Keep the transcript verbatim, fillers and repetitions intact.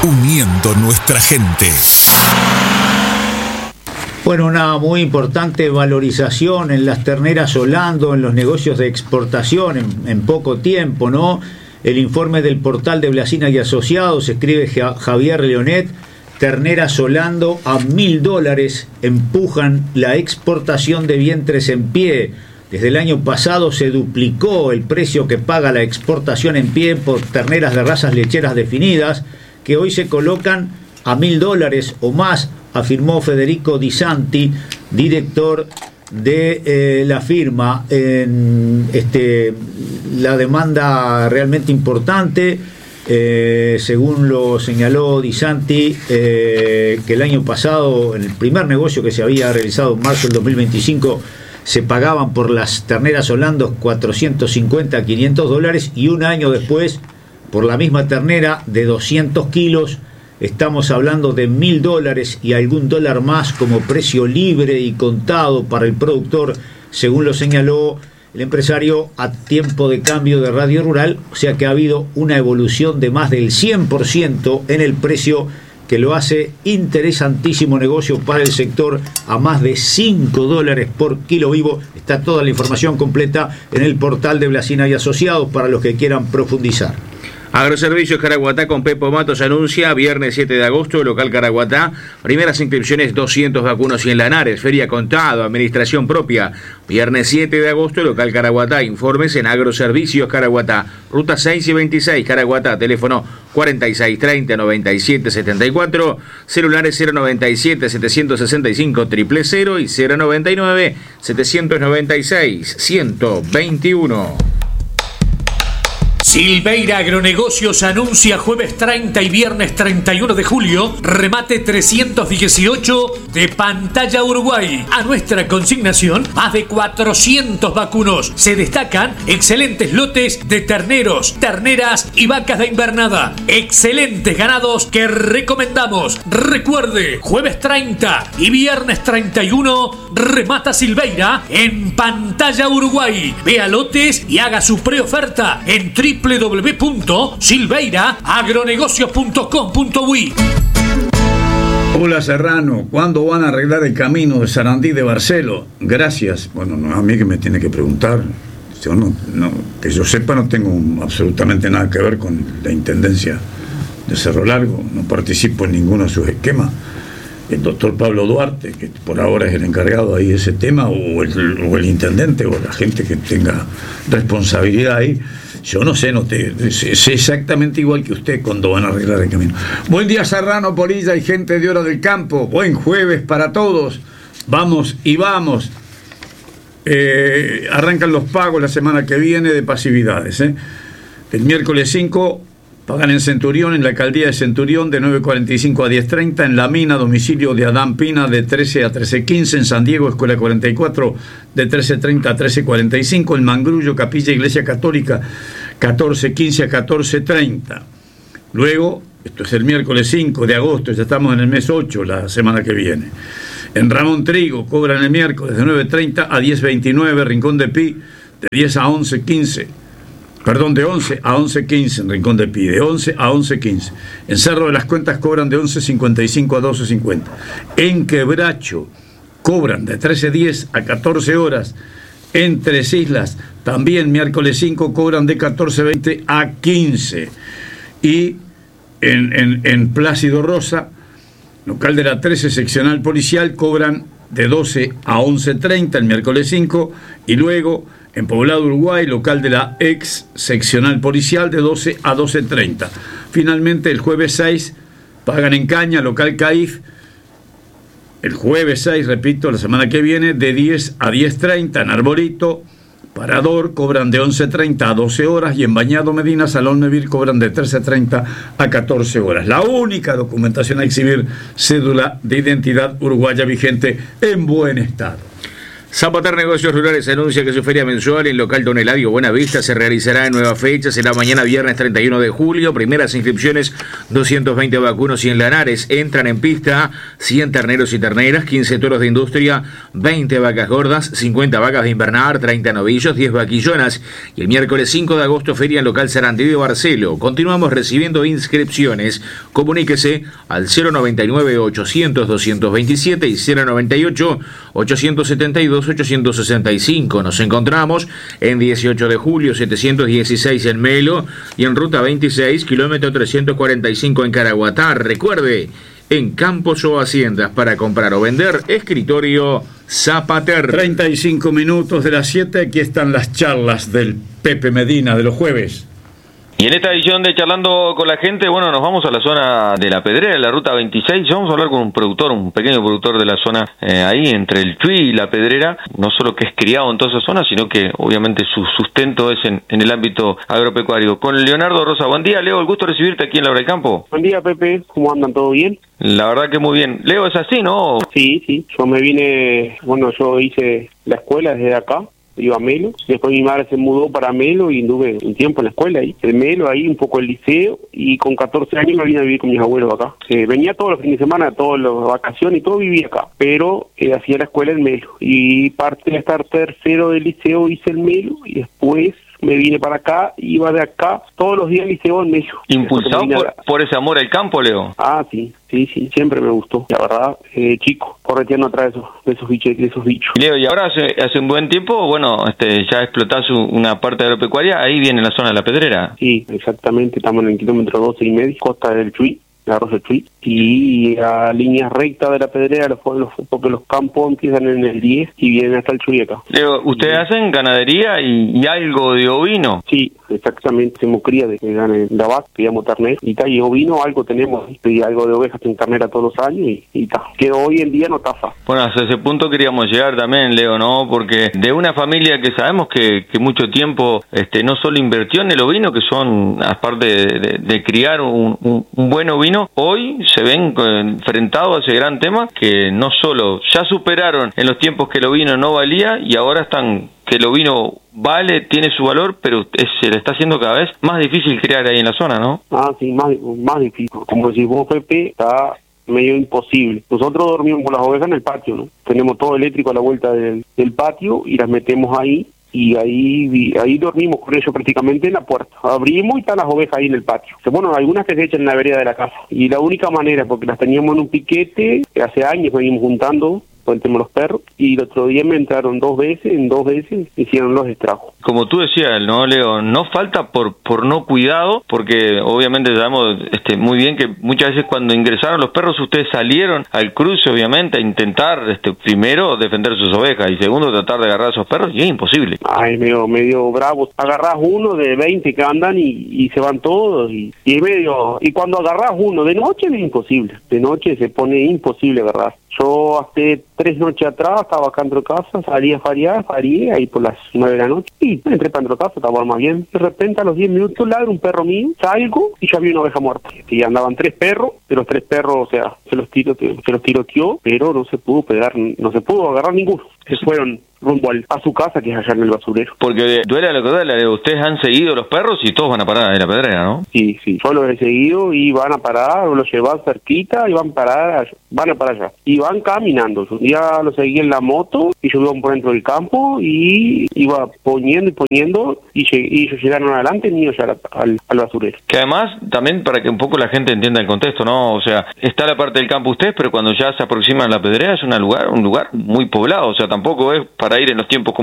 uniendo nuestra gente. Bueno, una muy importante valorización en las terneras Holando, en los negocios de exportación en, en poco tiempo, ¿no? El informe del portal de Blasina y Asociados, escribe Javier Leonet, terneras Holando a mil dólares empujan la exportación de vientres en pie. Desde el año pasado se duplicó el precio que paga la exportación en pie por terneras de razas lecheras definidas, que hoy se colocan a mil dólares o más, afirmó Federico Di Santi, director de eh, la firma. En este, la demanda realmente importante, eh, según lo señaló Di Santi, eh, que el año pasado, en el primer negocio que se había realizado en marzo del dos mil veinticinco, se pagaban por las terneras Holando cuatrocientos cincuenta a quinientos dólares, y un año después, por la misma ternera de doscientos kilos, estamos hablando de mil dólares y algún dólar más como precio libre y contado para el productor, según lo señaló el empresario a Tiempo de Cambio de Radio Rural. O sea que ha habido una evolución de más del cien por ciento en el precio, que lo hace interesantísimo negocio para el sector, a más de cinco dólares por kilo vivo. Está toda la información completa en el portal de Blasina y Asociados para los que quieran profundizar. Agroservicios Caraguatá con Pepo Matos anuncia viernes siete de agosto, local Caraguatá, primeras inscripciones doscientos vacunos y en Lanares, feria contado, administración propia. Viernes siete de agosto, local Caraguatá, informes en Agroservicios Caraguatá, ruta seis y veintiséis Caraguatá, teléfono cuarenta y seis treinta noventa y siete setenta y cuatro, celulares cero noventa y siete setecientos sesenta y cinco cero cero cero y cero noventa y nueve setecientos noventa y seis ciento veintiuno. Silveira Agronegocios anuncia jueves treinta y viernes treinta y uno de julio remate trescientos dieciocho de Pantalla Uruguay. A nuestra consignación, más de cuatrocientos vacunos. Se destacan excelentes lotes de terneros, terneras y vacas de invernada. Excelentes ganados que recomendamos. Recuerde, jueves treinta y viernes treinta y uno remata Silveira en Pantalla Uruguay. Vea lotes y haga su preoferta en w w w punto silveira agronegocios punto com punto uy. Hola Serrano, ¿cuándo van a arreglar el camino de Sarandí de Barcelo? Gracias. Bueno, no es a mí que me tiene que preguntar. Yo no, no, que yo sepa, no tengo absolutamente nada que ver con la intendencia de Cerro Largo. No participo en ninguno de sus esquemas. El doctor Pablo Duarte, que por ahora es el encargado ahí de ese tema, o el, o el intendente, o la gente que tenga responsabilidad ahí. Yo no sé, no te, sé exactamente igual que usted cuando van a arreglar el camino. Buen día, Serrano, Polilla y gente de Hora del Campo. Buen jueves para todos. Vamos y vamos. Eh, arrancan los pagos la semana que viene de pasividades. ¿eh? El miércoles cinco pagan en Centurión, en la alcaldía de Centurión, de nueve cuarenta y cinco a diez treinta. En La Mina, domicilio de Adán Pina, de trece a trece quince. En San Diego, Escuela cuarenta y cuatro, de trece treinta a trece cuarenta y cinco. En Mangrullo, Capilla Iglesia Católica, catorce quince a catorce treinta. Luego, esto es el miércoles cinco de agosto, ya estamos en el mes ocho, la semana que viene. En Ramón Trigo, cobran el miércoles de nueve treinta a diez veintinueve. Rincón de Pi, de diez a once quince. Perdón, de once a once quince en Rincón de Pi, de once a once quince. En Cerro de las Cuentas cobran de once cincuenta y cinco a doce cincuenta. En Quebracho cobran de trece diez a catorce horas. En Tres Islas, también miércoles cinco, cobran de catorce veinte a quince. Y en, en, en Plácido Rosa, local de la trece seccional policial, cobran de doce a once treinta el miércoles cinco. Y luego en Poblado Uruguay, local de la ex seccional policial, de doce a doce treinta. Finalmente, el jueves seis, pagan en Caña, local C A I F. El jueves seis, repito, la semana que viene, de diez a diez treinta. En Arbolito, Parador, cobran de once treinta a doce horas. Y en Bañado Medina, Salón Neville, cobran de trece treinta a catorce horas. La única documentación a exhibir, cédula de identidad uruguaya vigente en buen estado. Zapater Negocios Rurales anuncia que su feria mensual en local Don Eladio Buenavista se realizará en nueva fecha. Será mañana viernes treinta y uno de julio. Primeras inscripciones doscientos veinte vacunos y en Lanares. Entran en pista cien terneros y terneras, quince toros de industria, veinte vacas gordas, cincuenta vacas de invernar, treinta novillos, diez vaquillonas. Y el miércoles cinco de agosto feria en local Sarandí de Barcelo. Continuamos recibiendo inscripciones. Comuníquese al cero noventa y nueve ochocientos doscientos veintisiete y cero noventa y ocho ochocientos setenta y dos ochocientos sesenta y cinco. Nos encontramos en dieciocho de julio setecientos dieciséis en Melo y en ruta veintiséis, kilómetro trescientos cuarenta y cinco en Caraguatá. Recuerde, en campos o haciendas para comprar o vender, escritorio Zapater. treinta y cinco minutos de las siete, aquí están las charlas del Pepe Medina de los jueves. Y en esta edición de Charlando con la Gente, bueno, nos vamos a la zona de La Pedrera, la ruta veintiséis. Vamos a hablar con un productor, un pequeño productor de la zona, eh, ahí entre el Chuy y La Pedrera. No solo que es criado en toda esa zona, sino que obviamente su sustento es en, en el ámbito agropecuario. Con Leonardo Rosa. Buen día, Leo, el gusto de recibirte aquí en La Hora del Campo. Buen día, Pepe. ¿Cómo andan? ¿Todo bien? La verdad que muy bien. Leo, ¿es así, no? Sí, sí. Yo me vine, bueno, yo hice la escuela desde acá. Iba a Melo, después mi madre se mudó para Melo y anduve un tiempo en la escuela ahí, en Melo, ahí un poco el liceo, y con catorce años me vine a vivir con mis abuelos acá. Eh, venía todos los fines de semana, todas las vacaciones y todo vivía acá, pero eh, hacía la escuela en Melo, y parte de estar tercero del liceo hice el Melo, y después me vine para acá, iba de acá todos los días al liceo en Melo. ¿Impulsado por, por ese amor al campo, Leo? Ah, sí, sí, sí, siempre me gustó, la verdad, eh, chico, correteando atrás de esos, de esos bichos, de esos bichos. Leo, y ahora hace, hace un buen tiempo, bueno, este, ya explotás una parte agropecuaria, ahí viene la zona de La Pedrera. Sí, exactamente, estamos en el kilómetro doce y medio, costa del Chuy, la Rosa del Chuy, y a línea recta de La Pedrera, los, los, porque los campos empiezan en el diez y vienen hasta el Chuy acá. Leo, ¿ustedes hacen ganadería y, y algo de ovino? Sí, exactamente, hacemos cría de, de, de, de vaca, criamos ternera, y tal, y ovino algo tenemos, y algo de ovejas en ternera todos los años, y, y tal, que hoy en día no taza. Bueno, hasta ese punto queríamos llegar también, Leo, ¿no? Porque de una familia que sabemos que, que mucho tiempo este, no solo invirtió en el ovino, que son, aparte de, de, de criar un, un, un buen ovino, hoy se ven enfrentados a ese gran tema que no solo ya superaron en los tiempos que el ovino no valía y ahora están que el ovino vale, tiene su valor, pero es, se le está haciendo cada vez más difícil criar ahí en la zona, ¿no? Ah, sí, más, más difícil. Como decís vos, Pepe, está medio imposible. Nosotros dormimos con las ovejas en el patio, ¿no? Tenemos todo eléctrico a la vuelta del, del patio y las metemos ahí. Y ahí ahí dormimos con ellos prácticamente en la puerta. Abrimos y están las ovejas ahí en el patio. Bueno, algunas que se echan en la vereda de la casa. Y la única manera, porque las teníamos en un piquete, que hace años venimos juntando, tenemos los perros, y el otro día me entraron dos veces, en dos veces hicieron los estragos. Como tú decías, ¿no, Leo? No falta por por no cuidado, porque obviamente sabemos este, muy bien que muchas veces cuando ingresaron los perros, ustedes salieron al cruce, obviamente, a intentar, este, primero, defender sus ovejas, y segundo, tratar de agarrar a esos perros, y es imposible. Ay, medio, medio bravo. Agarrás uno de veinte que andan y, y se van todos, y, y medio, y cuando agarrás uno de noche es imposible, de noche se pone imposible agarrar. Yo hace tres noches atrás estaba acá dentro de casa, salí a fariar, farié ahí por las nueve de la noche, y entré para dentro de casa, estaba más bien. De repente a los diez minutos ladra un perro mío, salgo y ya vi una oveja muerta. Y andaban tres perros, de los tres perros, o sea, se los tiroteó, se los tiroteó, pero no se pudo pegar, no se pudo agarrar ninguno. Se fueron rumbo al, a su casa, que es allá en el basurero. Porque duele lo que duele, ustedes han seguido los perros y todos van a parar en La Pedrera, ¿no? Sí, sí, yo los he seguido y van a parar, los llevan cerquita y van a parar, van a parar allá. Y van caminando. Un día los seguí en la moto y yo iba por dentro del campo y iba poniendo y poniendo y, y ellos llegaron adelante y ellos al, al, al basurero. Que además, también para que un poco la gente entienda el contexto, ¿no? O sea, está la parte del campo ustedes, pero cuando ya se aproximan a La Pedrera es un lugar, un lugar muy poblado, o sea, tampoco es para ir en los tiempos